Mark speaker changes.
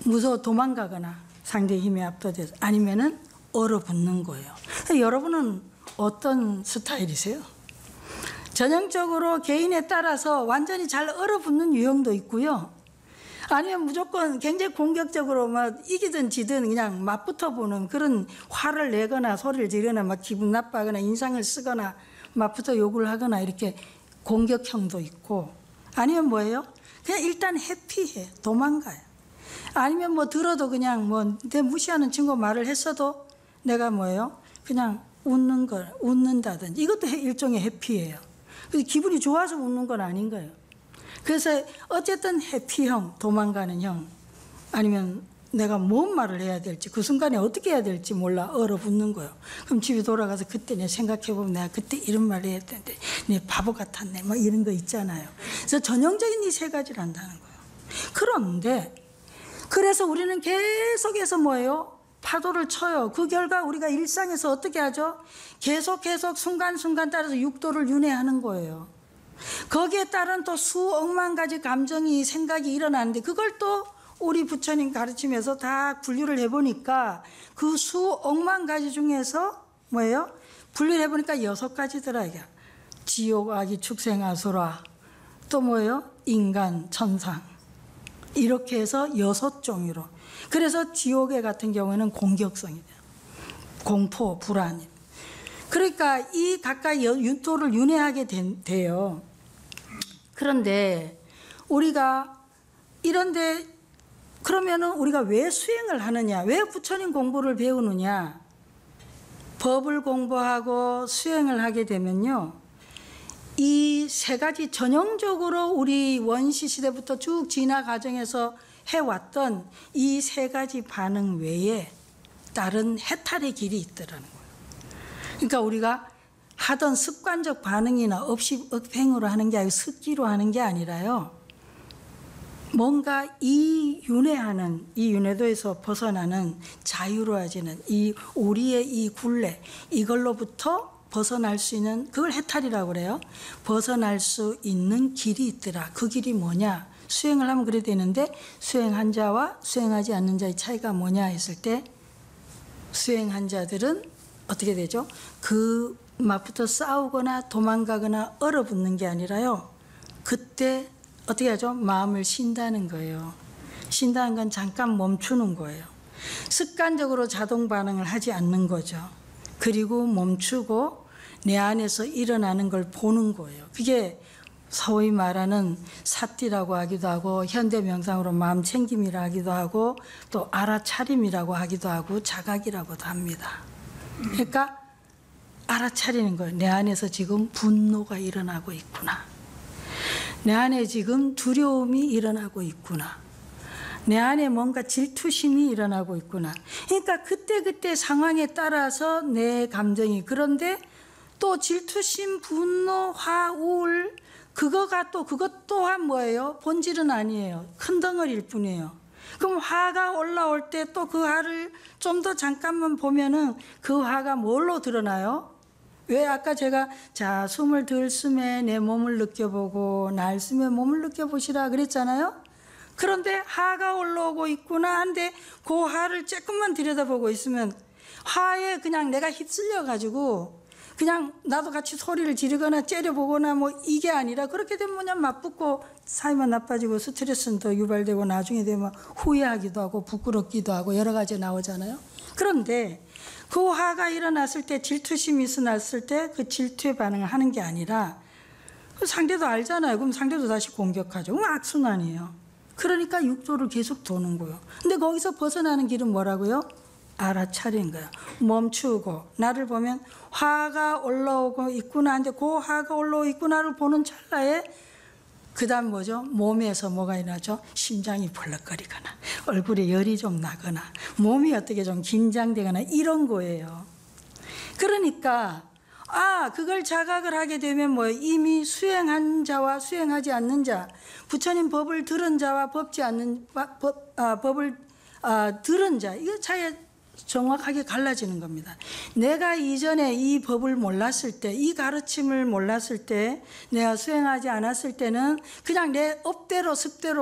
Speaker 1: 무서워 도망가거나 상대의 힘에 압도돼서 아니면은 얼어붙는 거예요. 여러분은 어떤 스타일이세요? 전형적으로 개인에 따라서 완전히 잘 얼어붙는 유형도 있고요. 아니면 무조건 굉장히 공격적으로 막 이기든 지든 그냥 맞붙어 보는 그런 화를 내거나 소리를 지르거나 막 기분 나빠하거나 인상을 쓰거나 맞붙어 욕을 하거나 이렇게 공격형도 있고, 아니면 뭐예요? 그냥 일단 회피해, 도망가요. 아니면 뭐 들어도 그냥 뭐 내 무시하는 친구 말을 했어도 내가 뭐예요? 그냥 웃는다든지, 이것도 일종의 회피예요. 근데 기분이 좋아서 웃는 건 아닌 거예요. 그래서 어쨌든 회피형, 도망가는 형, 아니면 내가 뭔 말을 해야 될지 그 순간에 어떻게 해야 될지 몰라 얼어붙는 거예요. 그럼 집에 돌아가서 그때 내가 생각해보면 내가 그때 이런 말을 해야 되는데 내 바보 같았네 막 이런 거 있잖아요. 그래서 전형적인 이 세 가지를 한다는 거예요. 그런데 그래서 우리는 계속해서 뭐예요? 파도를 쳐요. 그 결과 우리가 일상에서 어떻게 하죠? 계속 순간순간 따라서 육도를 윤회하는 거예요. 거기에 따른 또 수억만 가지 감정이, 생각이 일어나는데 그걸 또 우리 부처님 가르치면서 다 분류를 해보니까 그 수억만 가지 중에서 뭐예요? 분류를 해보니까 6가지더라. 이게 지옥, 악이, 축생, 아수라, 또 뭐예요? 인간, 천상, 이렇게 해서 6종류로. 그래서 지옥의 같은 경우에는 공격성이에요. 공포, 불안. 그러니까 이 각각 육도를 윤회하게 돼요. 그런데 우리가 이런데 그러면은 우리가 왜 수행을 하느냐? 왜 부처님 공부를 배우느냐? 법을 공부하고 수행을 하게 되면요, 이 세 가지 전형적으로 우리 원시 시대부터 쭉 진화 과정에서 해왔던 이 세 가지 반응 외에 다른 해탈의 길이 있더라는 거예요. 그러니까 우리가 하던 습관적 반응이나 없이 억행으로 하는 게 아니고 습기로 하는 게 아니라요, 뭔가 이 윤회도에서 벗어나는 자유로워지는 이 우리의 이 굴레, 이걸로부터 벗어날 수 있는, 그걸 해탈이라고 그래요. 벗어날 수 있는 길이 있더라. 그 길이 뭐냐? 수행을 하면 그래 되는데 수행한 자와 수행하지 않는 자의 차이가 뭐냐 했을 때, 수행한 자들은 어떻게 되죠? 그 맛부터 싸우거나 도망가거나 얼어붙는 게 아니라요, 그때 어떻게 하죠? 마음을 쉰다는 거예요. 쉰다는 건 잠깐 멈추는 거예요. 습관적으로 자동 반응을 하지 않는 거죠. 그리고 멈추고 내 안에서 일어나는 걸 보는 거예요. 그게 소위 말하는 사띠라고 하기도 하고, 현대 명상으로 마음 챙김이라 하기도 하고, 또 알아차림이라고 하기도 하고, 자각이라고도 합니다. 그러니까 알아차리는 거예요. 내 안에서 지금 분노가 일어나고 있구나. 내 안에 지금 두려움이 일어나고 있구나. 내 안에 뭔가 질투심이 일어나고 있구나. 그러니까 그때 상황에 따라서 내 감정이, 그런데 또 질투심, 분노, 화, 우울, 그것 또한 뭐예요? 본질은 아니에요. 큰 덩어리일 뿐이에요. 그럼 화가 올라올 때 또 그 화를 좀 더 잠깐만 보면은 그 화가 뭘로 드러나요? 왜 아까 제가 자 숨을 들숨에 내 몸을 느껴보고 날숨에 몸을 느껴보시라 그랬잖아요. 그런데 화가 올라오고 있구나 한데 그 화를 조금만 들여다보고 있으면 화에 그냥 내가 휩쓸려 가지고 그냥 나도 같이 소리를 지르거나 째려보거나 뭐 이게 아니라, 그렇게 되면 그냥 맞붙고 사이만 나빠지고 스트레스는 더 유발되고 나중에 되면 후회하기도 하고 부끄럽기도 하고 여러 가지 나오잖아요. 그런데 그 화가 일어났을 때, 질투심이 일어났을 때 그 질투에 반응을 하는 게 아니라 상대도 알잖아요. 그럼 상대도 다시 공격하죠. 그럼 악순환이에요. 그러니까 육도를 계속 도는 거예요. 근데 거기서 벗어나는 길은 뭐라고요? 알아차린 거예요. 멈추고 나를 보면 화가 올라오고 있구나 하는데 그 화가 올라오고 있구나를 보는 찰나에 그 다음 뭐죠? 몸에서 뭐가 일어나죠? 심장이 벌렁거리거나 얼굴에 열이 좀 나거나 몸이 어떻게 좀 긴장되거나 이런 거예요. 그러니까 그걸 자각을 하게 되면 뭐예요? 이미 수행한 자와 수행하지 않는 자, 부처님 법을 들은 자와 법을 들은 자, 이거 차이 정확하게 갈라지는 겁니다. 내가 이전에 이 법을 몰랐을 때, 이 가르침을 몰랐을 때, 내가 수행하지 않았을 때는 그냥 내 업대로 습대로